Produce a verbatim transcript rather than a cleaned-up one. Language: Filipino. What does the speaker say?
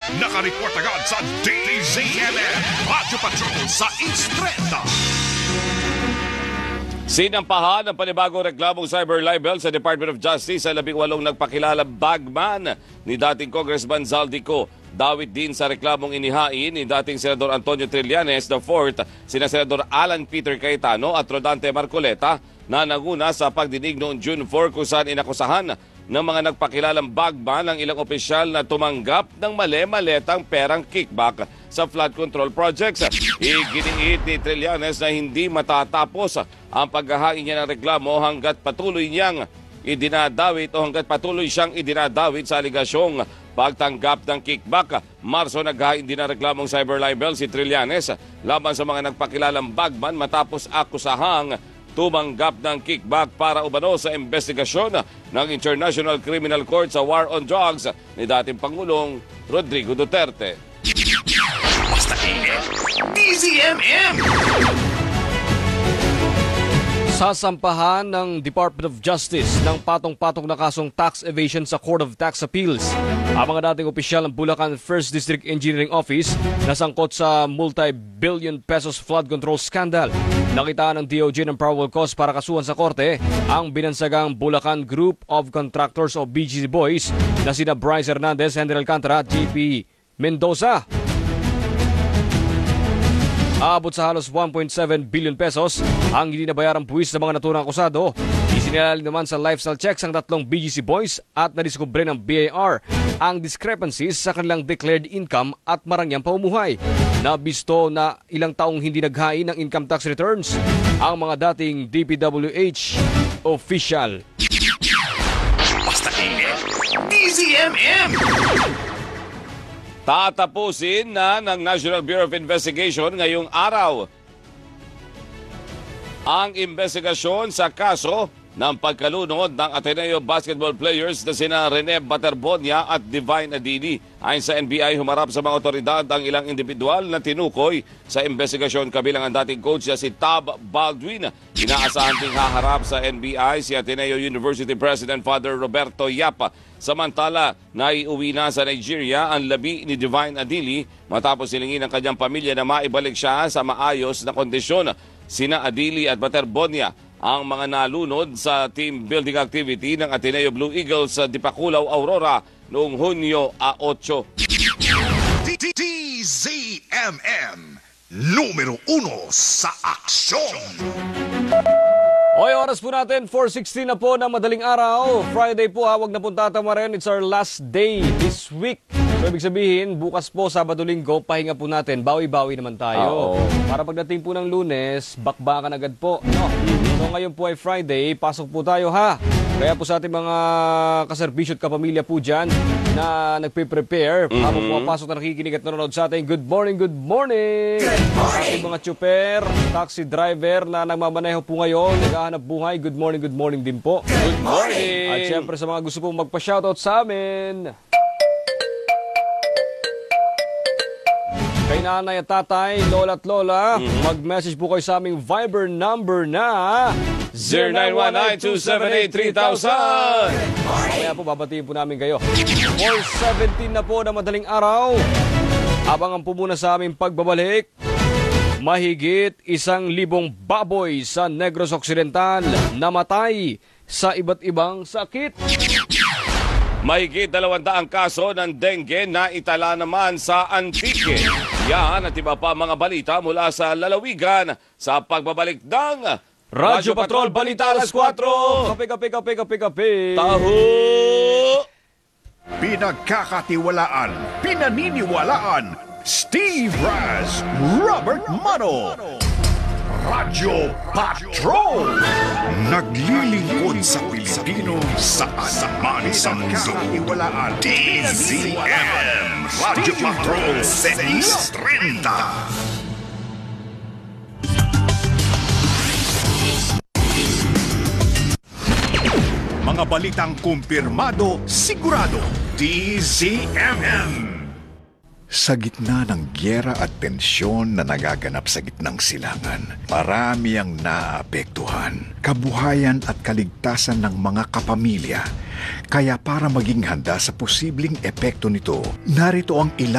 Nakareport agad sa D Z M M Radyo Patrol sa Instrenta. Sinampahan ang panibagong reklamong cyber libel sa Department of Justice sa labing walong nagpakilala bagman ni dating Congressman Zaldico. Dawit din sa reklamong inihain ni dating Senador Antonio Trillanes the fourth, sina Senador Alan Peter Cayetano at Rodante Marcoleta na nanguna sa pagdinig noong June fourth kung saan inakusahan ng mga nagpakilalang bagman ang ilang opisyal na tumanggap ng mali-maletang perang kickback sa flood control projects. Iginiit ni Trillanes na hindi matatapos ang paghahain niya ng reklamo hanggat patuloy niyang idinadawit o hanggat patuloy siyang idinadawit sa aligasyong pagtanggap ng kickback. Marso naghahain din ng reklamong cyber libel si Trillanes laban sa mga nagpakilalang bagman matapos akusahang tumanggap ng kickback para umano sa investigasyon ng International Criminal Court sa War on Drugs ni dating Pangulong Rodrigo Duterte. Basta D Z M M! Sasampahan ng Department of Justice ng patong-patong na kasong tax evasion sa Court of Tax Appeals ang mga dating opisyal ng Bulacan First District Engineering Office na sangkot sa multi-billion pesos flood control scandal. Nakitaan ng D O J ng probable cause para kasuhan sa korte ang binansagang Bulacan Group of Contractors o B G C Boys na sina Bryce Hernandez, Henry Alcantara at J P Mendoza. Aabot sa halos one point seven billion pesos ang hindi nabayarang buwis ng mga naturang akusado. Isinilali naman sa lifestyle checks ang tatlong B G C Boys at nadiskubre ng B I R ang discrepancies sa kanilang declared income at marangyang pamumuhay. Nabisto na ilang taong hindi naghain ng income tax returns ang mga dating D P W H official. Basta D Z M M! Tatapusin na ng National Bureau of Investigation ngayong araw ang investigasyon sa kaso ng pagkalunod ng Ateneo basketball players na sina Rene Baterbonia at Divine Adili. Ayon sa N B I, humarap sa mga otoridad ang ilang individual na tinukoy sa investigasyon kabilang ang dating coach na si Tab Baldwin. Inaasahan ding haharap sa N B I si Ateneo University President Father Roberto Yapa. Samantala, naiuwi na sa Nigeria ang labi ni Divine Adili matapos hilingin ng kanyang pamilya na maibalik siya sa maayos na kondisyon. Sina Adili at Baterbonia ang mga nalunod sa team building activity ng Ateneo Blue Eagles sa Dipakulaw, Aurora noong Hunyo eight. D Z M M, numero uno sa aksyon. Oy, oras po natin, four sixteen na po ng madaling araw. Friday po, ha, wag na pong tatamarin. It's our last day this week. So, ibig sabihin, bukas po, Sabado-Linggo, pahinga po natin. Bawi-bawi naman tayo. Uh-oh. Para pagdating po ng Lunes, bakbakan agad po. No? So, ngayon po ay Friday, pasok po tayo, ha? Kaya po sa ating mga kaserbisyo at kapamilya po dyan na nagpe-prepare, mm-hmm. habang pumapasok na nakikinig at nanonood sa atin, good morning, good morning! Good morning! Sa ating mga tsuper, taxi driver na nagmamaneho po ngayon, naghahanap buhay, good morning, good morning din po. Good morning! At syempre sa mga gusto pong magpa-shoutout sa amin, kay nanay at tatay, lola at lola, mm-hmm. mag-message po kayo sa aming Viber number na zero nine one nine two seven eight three thousand. Kaya po, babatiin po namin kayo. four seventeen na po na madaling araw. Abangan po muna sa aming pagbabalik. Mahigit isang libong baboy sa Negros Occidental namatay sa iba't ibang sakit. Mahigit dalawandaang kaso ng dengue na itala naman sa Antique. Yan at iba pa mga balita mula sa lalawigan sa pagbabalik ng Radyo Patrol Balita Alas kwatro. Kape, kape, kape, kape, kape. Taho! Pinagkakatiwalaan, pinaniniwalaan, Steve Raz, Robert Mano. Radyo Patrol. Naglilingkod sa Pilipino saan man sa mundo. D Z M, Radyo Patrol sa Instrenta. Mga balitang kumpirmado, sigurado. D Z M M. Sa gitna ng gyera at tensyon na nagaganap sa gitnang silangan, marami ang naapektuhan, kabuhayan at kaligtasan ng mga kapamilya. Kaya para maging handa sa posibleng epekto nito, narito ang ilang